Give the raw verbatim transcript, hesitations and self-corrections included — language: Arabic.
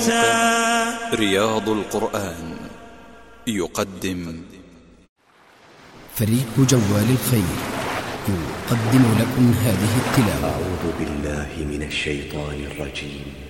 رياض القرآن يقدم فريق جوال الخير يقدم لكم هذه التلاوة. أعوذ بالله من الشيطان الرجيم.